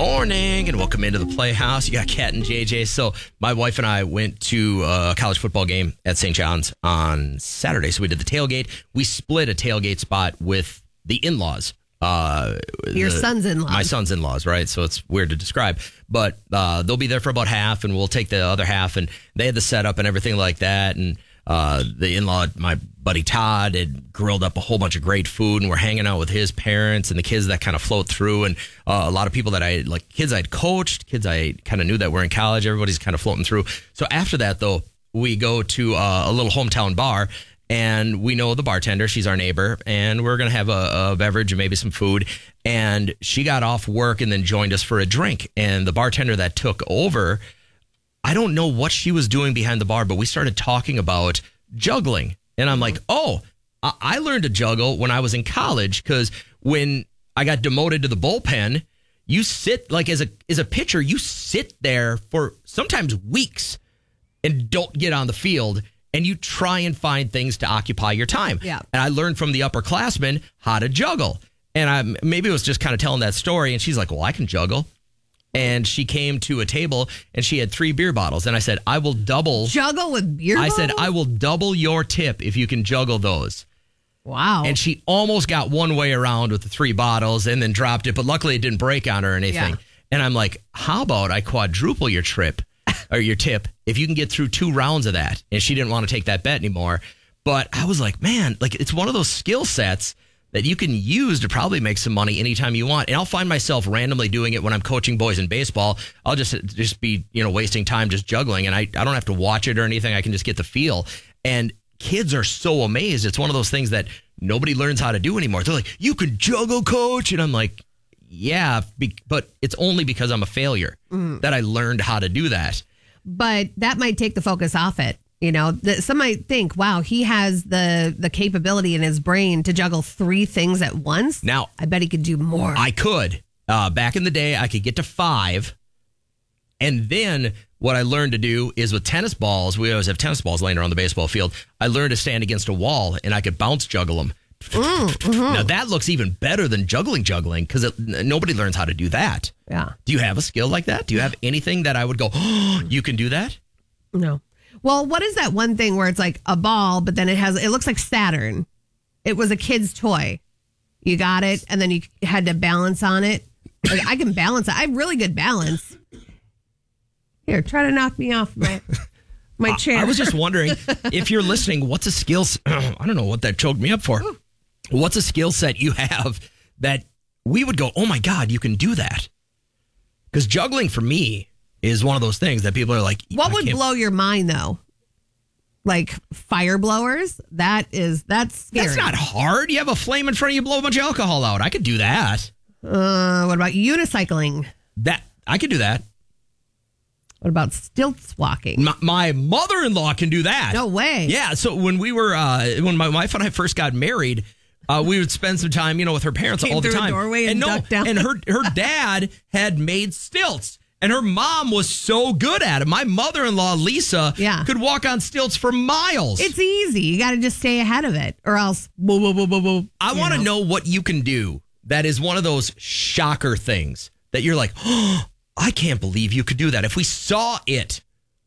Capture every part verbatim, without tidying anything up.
morning, and welcome into the Playhouse. You got Kat and J J. So my wife and I went to a college football game at Saint John's on Saturday. So we did the tailgate. We split a tailgate spot with the in-laws. Uh, Your the, son's in-laws. My son's in-laws, right? So it's weird to describe. But uh, they'll be there for about half, and we'll take the other half. And they had the setup and everything like that. And uh, the in-law, my buddy Todd, had grilled up a whole bunch of great food, and we're hanging out with his parents and the kids that kind of float through. And uh, a lot of people that I, like kids I'd coached, kids I kind of knew that were in college. Everybody's kind of floating through. So after that, though, we go to uh, a little hometown bar. And we know the bartender. She's our neighbor. And we're going to have a, a beverage and maybe some food. And she got off work and then joined us for a drink. And the bartender that took over, I don't know what she was doing behind the bar, but we started talking about juggling. And I'm like, oh, I, I learned to juggle when I was in college, because when I got demoted to the bullpen, you sit, like as a as a pitcher, you sit there for sometimes weeks and don't get on the field. And you try and find things to occupy your time. Yeah. And I learned from the upperclassmen how to juggle. And I maybe it was just kind of telling that story. And she's like, well, I can juggle. And she came to a table and she had three beer bottles. And I said, I will double. Juggle with beer I bottles? said, I will double your tip if you can juggle those. Wow. And she almost got one way around with the three bottles and then dropped it. But luckily it didn't break on her or anything. Yeah. And I'm like, how about I quadruple your trip? Or your tip, if you can get through two rounds of that. And she didn't want to take that bet anymore. But I was like, man, like it's one of those skill sets that you can use to probably make some money anytime you want. And I'll find myself randomly doing it when I'm coaching boys in baseball. I'll just just be, you know, wasting time just juggling. And I, I don't have to watch it or anything. I can just get the feel. And kids are so amazed. It's one of those things that nobody learns how to do anymore. They're like, you can juggle, coach. And I'm like, yeah, be- but it's only because I'm a failure mm. that I learned how to do that. But that might take the focus off it. You know, the, some might think, wow, he has the the capability in his brain to juggle three things at once. Now, I bet he could do more. I could. Uh, back in the day, I could get to five. And then what I learned to do is with tennis balls, we always have tennis balls laying around the baseball field. I learned to stand against a wall and I could bounce juggle them. Mm, mm-hmm. Now that looks even better than juggling juggling, because nobody learns how to do that. Yeah. Do you have a skill like that? Do you have anything that I would go, oh, you can do that? No. Well, what is that one thing where it's like a ball, but then it has, it looks like Saturn. It was a kid's toy. You got it, and then you had to balance on it. Like, I can balance it. I have really good balance. Here, try to knock me off my my chair. I, I was just wondering, if you're listening, what's a skill? I don't know what that choked me up for. Ooh. What's a skill set you have that we would go, oh my God, you can do that? Because juggling for me is one of those things that people are like, what would blow your mind though? Like fire blowers? That is, that's scary. That's not hard. You have a flame in front of you, blow a bunch of alcohol out. I could do that. Uh, what about unicycling? That I could do that. What about stilts walking? My, my mother-in-law can do that. No way. Yeah. So when we were, uh, when my wife and I first got married, uh, we would spend some time, you know, with her parents Came all the through time. A doorway and, and no, ducked down. and her her dad had made stilts, and her mom was so good at it. My mother-in-law Lisa, yeah. could walk on stilts for miles. It's easy. You got to just stay ahead of it, or else. Whoa, whoa, whoa, whoa, whoa, I want to know. know what you can do. That is one of those shocker things that you're like, oh, I can't believe you could do that. If we saw it,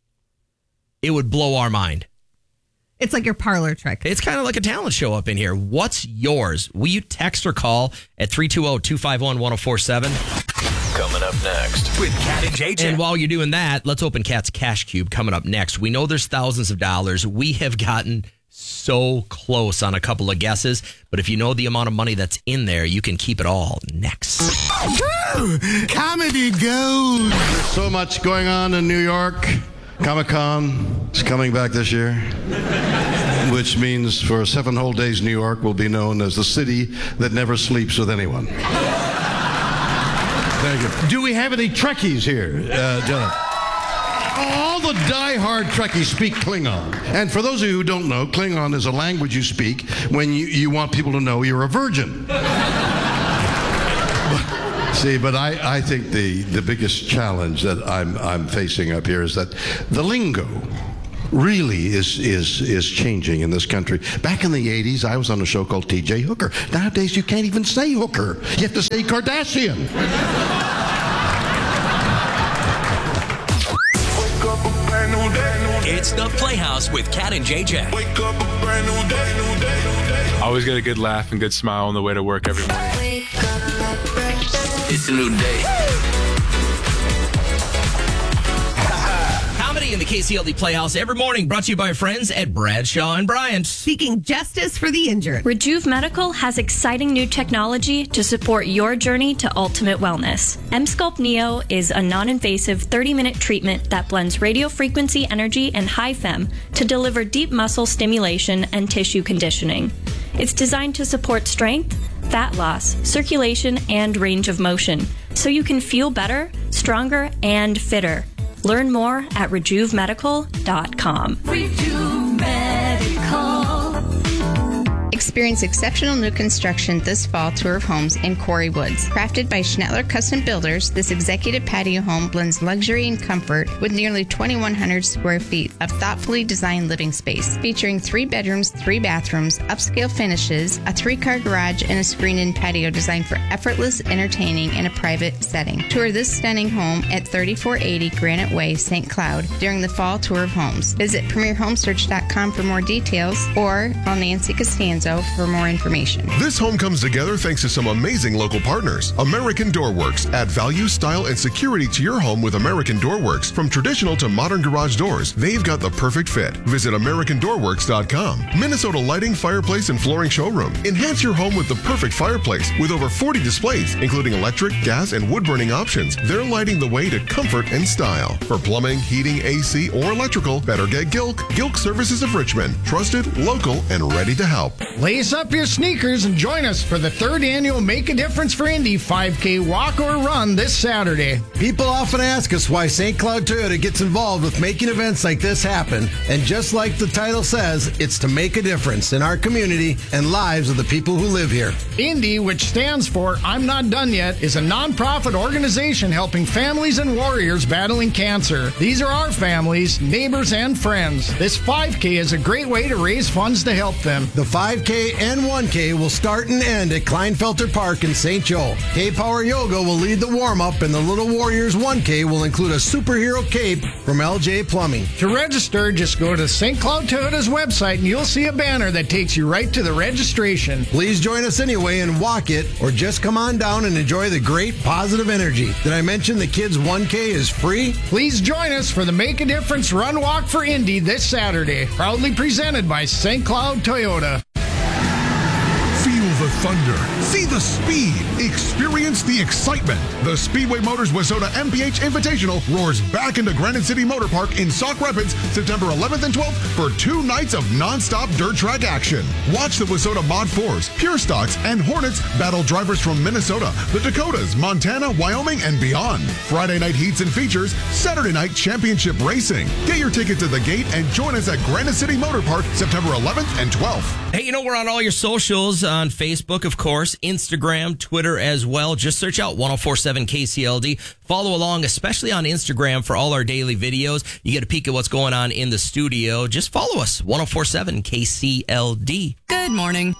it would blow our mind. It's like your parlor trick. It's kind of like a talent show up in here. What's yours? Will you text or call at three two zero, two five one, one zero four seven? Coming up next with Kat and J J. And while you're doing that, let's open Kat's Cash Cube coming up next. We know there's thousands of dollars. We have gotten so close on a couple of guesses, but if you know the amount of money that's in there, you can keep it all next. Comedy gold. There's so much going on in New York. Comic-Con is coming back this year, which means for seven whole days, New York will be known as the city that never sleeps with anyone. Thank you. Do we have any Trekkies here, uh, gentlemen? All the die-hard Trekkies speak Klingon. And for those of you who don't know, Klingon is a language you speak when you, you want people to know you're a virgin. See, but I, I think the, the biggest challenge that I'm I'm facing up here is that the lingo really is is is changing in this country. Back in the eighties, I was on a show called T J Hooker. Nowadays, you can't even say hooker. You have to say Kardashian. up a brand new day. It's the Playhouse with Cat and J J. Wake up a brand new day, new day, new day. Always get a good laugh and good smile on the way to work every morning. It's a new day. Comedy in the K C L D Playhouse every morning, brought to you by our friends at Bradshaw and Bryant. Seeking justice for the injured. Rejuve Medical has exciting new technology to support your journey to ultimate wellness. M-Sculpt Neo is a non-invasive thirty-minute treatment that blends radiofrequency energy and high fem to deliver deep muscle stimulation and tissue conditioning. It's designed to support strength, fat loss, circulation, and range of motion, so you can feel better, stronger, and fitter. Learn more at rejuve medical dot com. Rejuve Medical. Experience exceptional new construction this fall tour of homes in Quarry Woods. Crafted by Schnettler Custom Builders, this executive patio home blends luxury and comfort with nearly twenty-one hundred square feet of thoughtfully designed living space, featuring three bedrooms, three bathrooms, upscale finishes, a three-car garage, and a screened-in patio designed for effortless entertaining in a private setting. Tour this stunning home at thirty-four eighty Granite Way, Saint Cloud during the fall tour of homes. Visit premier home search dot com for more details or call Nancy Costanzo for more information. This home comes together thanks to some amazing local partners. American Door Works. Add value, style, and security to your home with American Door Works. From traditional to modern garage doors, they've got the perfect fit. Visit american door works dot com. Minnesota Lighting, Fireplace, and Flooring Showroom. Enhance your home with the perfect fireplace with over forty displays, including electric, gas, and wood-burning options. They're lighting the way to comfort and style. For plumbing, heating, A C, or electrical, better get Gilk. Gilk Services of Richmond. Trusted, local, and ready to help. Lace up your sneakers and join us for the third annual Make a Difference for Indy five K walk or run this Saturday. People often ask us why Saint Cloud Toyota gets involved with making events like this happen. And just like the title says, it's to make a difference in our community and lives of the people who live here. Indy, which stands for I'm Not Done Yet, is a nonprofit organization helping families and warriors battling cancer. These are our families, neighbors, and friends. This five K is a great way to raise funds to help them. The five K and one K will start and end at Kleinfelter Park in Saint Joe. K-Power Yoga will lead the warm-up, and the Little Warriors one K will include a superhero cape from L J Plumbing. To register, just go to Saint Cloud Toyota's website and you'll see a banner that takes you right to the registration. Please join us anyway and walk it, or just come on down and enjoy the great positive energy. Did I mention the kids' one K is free? Please join us for the Make a Difference Run Walk for Indy this Saturday. Proudly presented by Saint Cloud Toyota. Feel the thunder. See the speed. Experience the excitement. The Speedway Motors Wayzata M P H Invitational roars back into Granite City Motor Park in Sauk Rapids September eleventh and twelfth for two nights of non-stop dirt track action. Watch the Wayzata Mod fours, Pure Stocks, and Hornets battle drivers from Minnesota, the Dakotas, Montana, Wyoming, and beyond. Friday night heats and features, Saturday night championship racing. Get your tickets at the gate and join us at Granite City Motor Park September eleventh and twelfth. Hey, you know, we're on all your socials, on Facebook, of course, Instagram, Twitter as well. Just search out ten forty-seven K C L D. Follow along, especially on Instagram, for all our daily videos. You get a peek at what's going on in the studio. Just follow us, ten forty-seven K C L D. Good morning.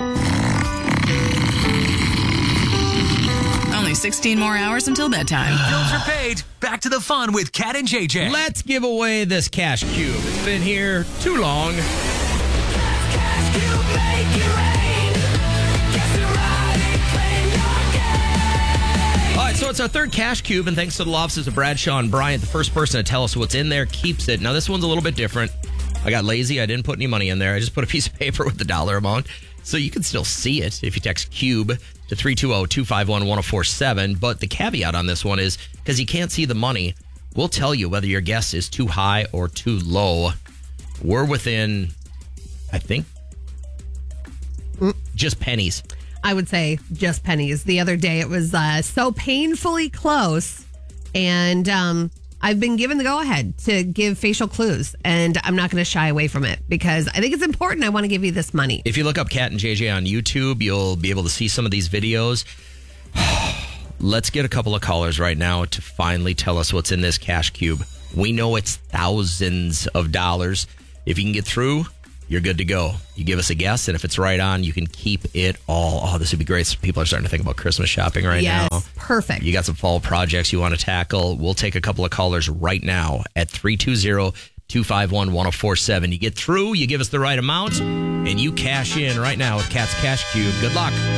Only sixteen more hours until bedtime. Bills are paid. Back to the fun with Cat and J J. Let's give away this cash cube. It's been here too long. All right, so it's our third cash cube, and thanks to the law offices of Bradshaw and Bryant, the first person to tell us what's in there keeps it. Now, this one's a little bit different. I got lazy. I didn't put any money in there. I just put a piece of paper with the dollar amount, so you can still see it if you text CUBE to three two zero, two five one, one zero four seven. But the caveat on this one is, because you can't see the money, we'll tell you whether your guess is too high or too low. We're within, I think, just pennies. I would say just pennies. The other day, it was uh, so painfully close. And um, I've been given the go-ahead to give facial clues. And I'm not going to shy away from it because I think it's important. I want to give you this money. If you look up Cat and J J on YouTube, you'll be able to see some of these videos. Let's get a couple of callers right now to finally tell us what's in this cash cube. We know it's thousands of dollars. If you can get through, you're good to go. You give us a guess, and if it's right on, you can keep it all. Oh, this would be great. So people are starting to think about Christmas shopping right yes, now. Perfect. You got some fall projects you want to tackle. We'll take a couple of callers right now at three two zero, two five one, one zero four seven. You get through, you give us the right amount, and you cash in right now with Cat's Cash Cube. Good luck.